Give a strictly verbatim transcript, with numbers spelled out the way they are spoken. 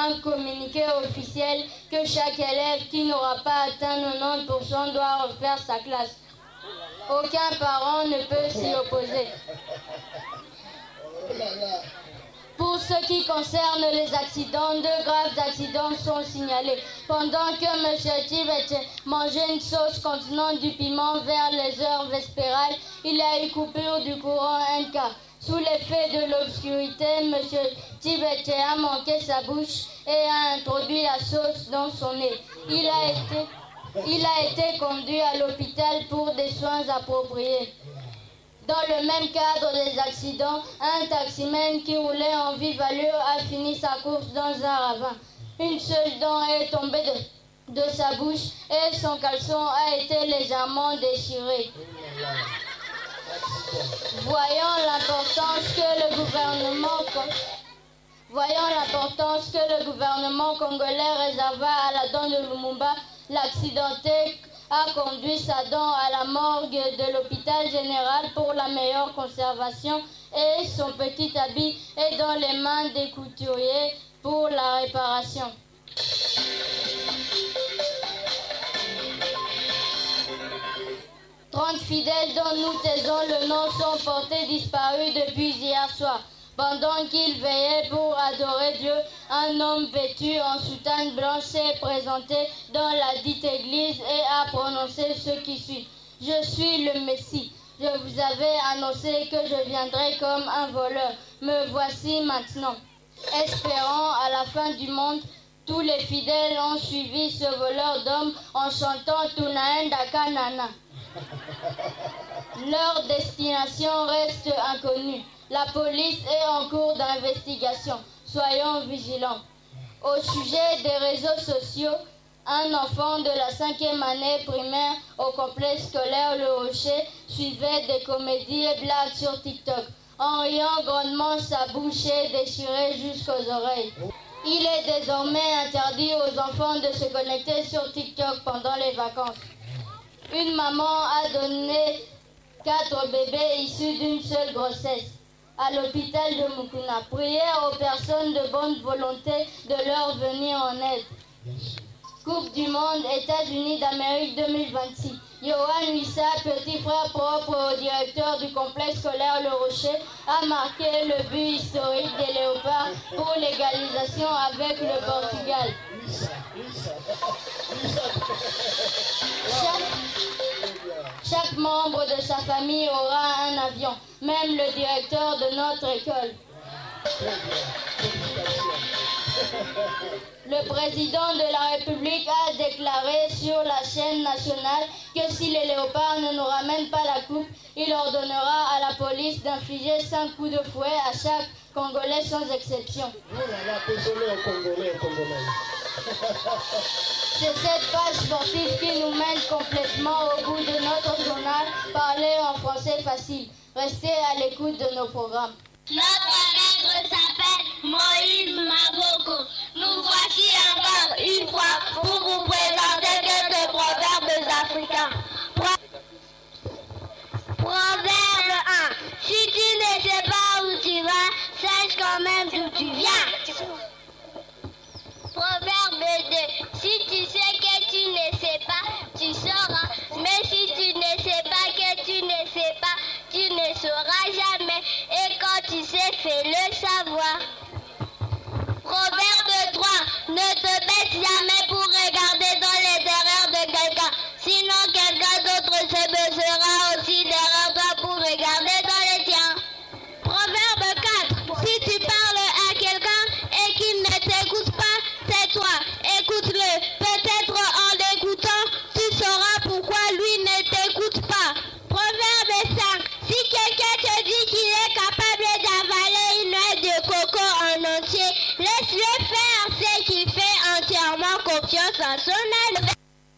un communiqué officiel que chaque élève qui n'aura pas atteint quatre-vingt-dix pour cent doit refaire sa classe. Aucun parent ne peut s'y opposer. Pour ce qui concerne les accidents, deux graves accidents sont signalés. Pendant que M. Tibet mangeait une sauce contenant du piment vers les heures vespérales, il a eu coupure du courant N K. Sous l'effet de l'obscurité, M. Tibet a manqué sa bouche et a introduit la sauce dans son nez. Il a été, il a été conduit à l'hôpital pour des soins appropriés. Dans le même cadre des accidents, un taximène qui roulait en vive allure a fini sa course dans un ravin. Une seule dent est tombée de, de sa bouche et son caleçon a été légèrement déchiré. Voyant l'importance que le gouvernement, voyant l'importance que le gouvernement congolais réserva à la dent de Lumumba, l'accidenté a conduit sa dent à la morgue de l'hôpital général pour la meilleure conservation et son petit habit est dans les mains des couturiers pour la réparation. trente fidèles dont nous taisons le nom sont portés disparus depuis hier soir. Pendant qu'ils veillaient pour adorer Dieu, un homme vêtu en soutane blanche s'est présenté dans la dite église et a prononcé ce qui suit. Je suis le Messie. Je vous avais annoncé que je viendrais comme un voleur. Me voici maintenant. Espérant à la fin du monde, tous les fidèles ont suivi ce voleur d'hommes en chantant Tunaenda Kanana. Leur destination reste inconnue. La police est en cours d'investigation. Soyons vigilants. Au sujet des réseaux sociaux, un enfant de la cinquième année primaire au complexe scolaire Le Rocher suivait des comédies et blagues sur TikTok. En riant grandement, sa bouche est déchirée jusqu'aux oreilles. Il est désormais interdit aux enfants de se connecter sur TikTok pendant les vacances. Une maman a donné quatre bébés issus d'une seule grossesse à l'hôpital de Mukuna. Prière aux personnes de bonne volonté de leur venir en aide. Coupe du monde États-Unis d'Amérique deux mille vingt-six. Yohan Wissa, petit frère propre au directeur du complexe scolaire Le Rocher, a marqué le but historique des Léopards pour l'égalisation avec le Portugal. Chaque, chaque membre de sa famille aura un avion, même le directeur de notre école. Le président de la République a déclaré sur la chaîne nationale que si les Léopards ne nous ramènent pas la coupe, il ordonnera à la police d'infliger cinq coups de fouet à chaque Congolais sans exception. C'est cette page sportive qui nous mène complètement au bout de notre journal parlé en français facile. Restez à l'écoute de nos programmes. Notre maître s'appelle Moïse Maboko. Nous voici encore une fois pour vous présenter quelques proverbes africains. Pro... Proverbe un. Si tu ne sais pas où tu vas, sache quand même d'où tu viens. Proverbe deux. Si tu sais que tu ne sais pas, tu sauras. Mais si tu ne sais pas que tu ne sais pas, tu ne sauras jamais. Et quand tu sais, fais-le savoir. Proverbe trois. Ne te baisse jamais pour regarder dans les derrières de quelqu'un. Sinon quelqu'un d'autre se baissera aussi derrière toi pour regarder dans les tiens. Proverbe quatre. Si tu parles à quelqu'un et qu'il ne t'écoute pas, c'est toi. Écoute-le. Peut-être en l'écoutant, tu sauras pourquoi lui ne t'écoute pas. Proverbe cinq. Si quelqu'un te dit qu'il est capable d'avaler une noix de coco en entier, laisse-le faire, c'est qu'il fait entièrement confiance en son élève.